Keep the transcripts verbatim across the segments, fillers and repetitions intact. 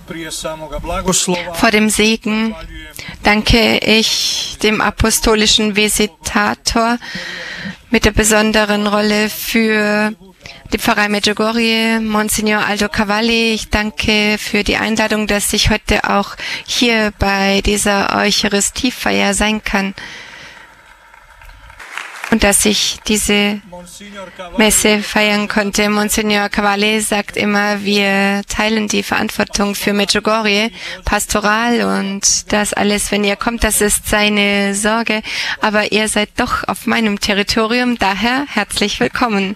Vor dem Segen danke ich dem apostolischen Visitator mit der besonderen Rolle für die Pfarrei Medjugorje, Monsignor Aldo Cavalli. Ich danke für die Einladung, dass ich heute auch hier bei dieser Eucharistiefeier sein kann und dass ich diese Messe feiern konnte. Monsignor Cavalli sagt immer, wir teilen die Verantwortung für Medjugorje, pastoral und das alles, wenn ihr kommt, das ist seine Sorge. Aber ihr seid doch auf meinem Territorium, daher herzlich willkommen.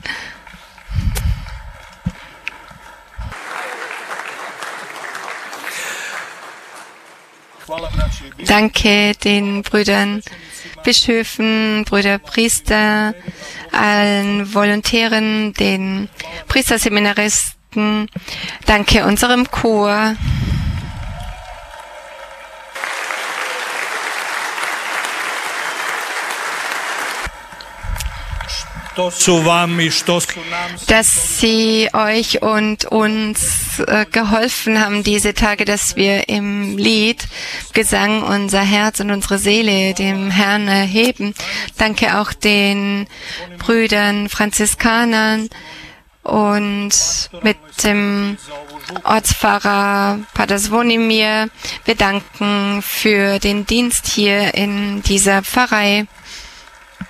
Danke den Brüdern Bischöfen, Brüder Priester, allen Volontären, den Priesterseminaristen. Danke unserem Chor. Dass Sie euch und uns äh, geholfen haben, diese Tage, dass wir im Lied, Gesang, unser Herz und unsere Seele dem Herrn erheben. Danke auch den Brüdern Franziskanern und mit dem Ortspfarrer Pater Zvonimir. Wir danken für den Dienst hier in dieser Pfarrei.